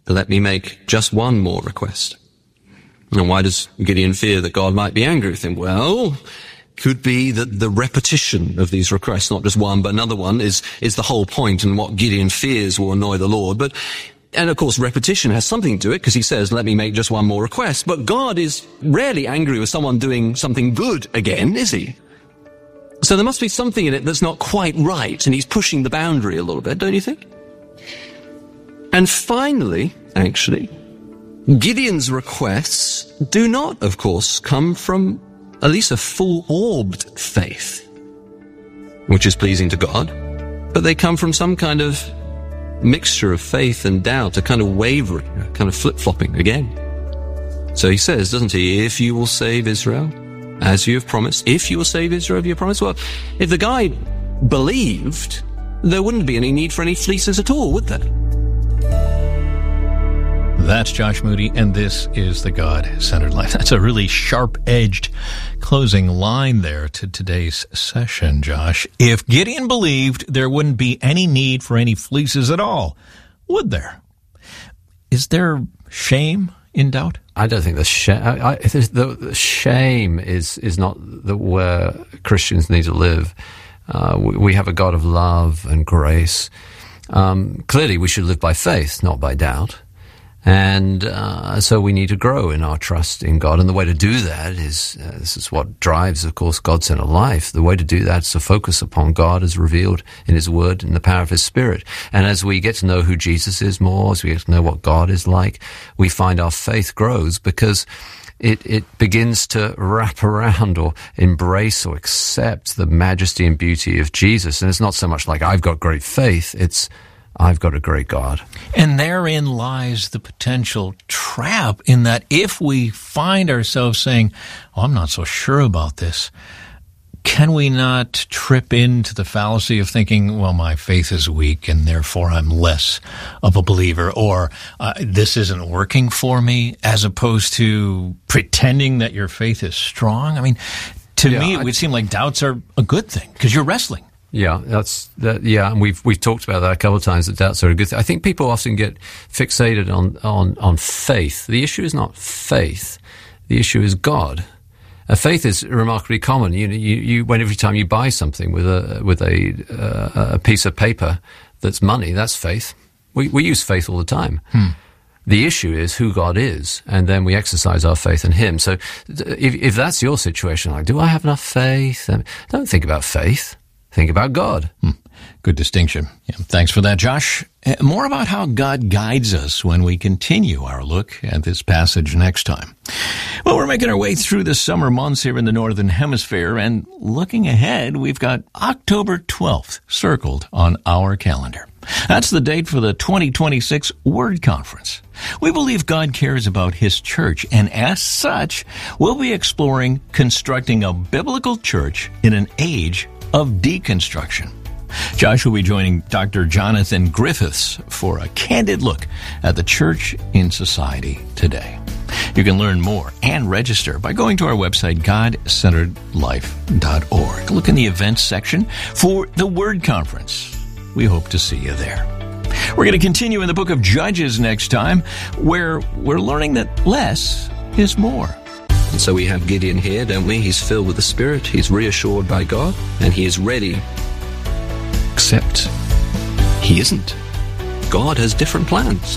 let me make just one more request. And why does Gideon fear that God might be angry with him? Well, could be that the repetition of these requests, not just one, but another one, is the whole point, and what Gideon fears will annoy the Lord. And of course, repetition has something to it, because he says, let me make just one more request. But God is rarely angry with someone doing something good again, is he? So there must be something in it that's not quite right, and he's pushing the boundary a little bit, don't you think? And finally, actually, Gideon's requests do not, of course, come from at least a full-orbed faith, which is pleasing to God, but they come from some kind of mixture of faith and doubt, a kind of wavering, a kind of flip-flopping again. So he says, doesn't he, if you will save Israel, as you have promised, if you will save Israel, as you have promised. Well, if the guy believed, there wouldn't be any need for any fleeces at all, would there? That's Josh Moody, and this is The God-Centered Life. That's a really sharp-edged closing line there to today's session, Josh. If Gideon believed, there wouldn't be any need for any fleeces at all, would there? Is there shame in doubt? I don't think the shame is not where Christians need to live. We have a God of love and grace. Clearly, we should live by faith, not by doubt. And so we need to grow in our trust in God. And the way to do that is, this is what drives, of course, God-centered life. The way to do that is to focus upon God as revealed in His Word and the power of His Spirit. And as we get to know who Jesus is more, as we get to know what God is like, we find our faith grows, because it begins to wrap around or embrace or accept the majesty and beauty of Jesus. And it's not so much like, I've got great faith, it's, I've got a great God. And therein lies the potential trap, in that if we find ourselves saying, oh, I'm not so sure about this, can we not trip into the fallacy of thinking, well, my faith is weak and therefore I'm less of a believer, or this isn't working for me, as opposed to pretending that your faith is strong? I mean, to me, it would seem like doubts are a good thing, because you're wrestling. Yeah, and we've talked about that a couple of times, that doubts are a good thing. I think people often get fixated on faith. The issue is not faith. The issue is God. Faith is remarkably common. When every time you buy something with a piece of paper that's money, that's faith. We use faith all the time. The issue is who God is, and then we exercise our faith in Him. So if that's your situation, like, do I have enough faith? Don't think about faith. Think about God. Good distinction. Yeah, thanks for that, Josh. More about how God guides us when we continue our look at this passage next time. Well, we're making our way through the summer months here in the Northern Hemisphere, and looking ahead, we've got October 12th circled on our calendar. That's the date for the 2026 Word Conference. We believe God cares about His church, and as such, we'll be exploring constructing a biblical church in an age of deconstruction. Josh will be joining Dr. Jonathan Griffiths for a candid look at the church in society today. You can learn more and register by going to our website, godcenteredlife.org. Look in the events section for the Word Conference. We hope to see you there. We're going to continue in the book of Judges next time, where we're learning that less is more. And so we have Gideon here, don't we? He's filled with the Spirit, he's reassured by God, and he is ready. Except he isn't. God has different plans.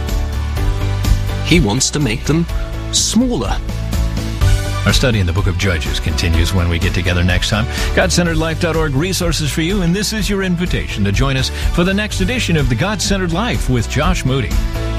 He wants to make them smaller. Our study in the book of Judges continues when we get together next time. GodCenteredLife.org, resources for you, and this is your invitation to join us for the next edition of the God-Centered Life with Josh Moody.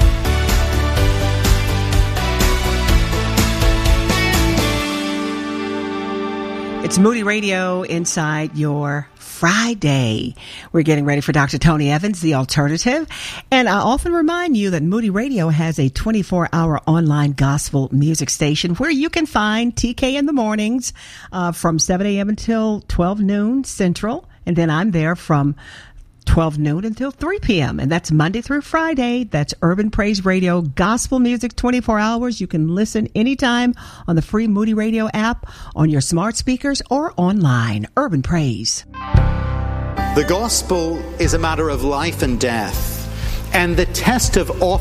It's Moody Radio inside your Friday. We're getting ready for Dr. Tony Evans, The Alternative. And I often remind you that Moody Radio has a 24-hour online gospel music station where you can find TK in the mornings from 7 a.m. until 12 noon Central. And then I'm there from 12 noon until 3 p.m. And that's Monday through Friday. That's Urban Praise Radio, gospel music 24 hours. You can listen anytime on the free Moody Radio app, on your smart speakers, or online. Urban Praise. The gospel is a matter of life and death. And the test of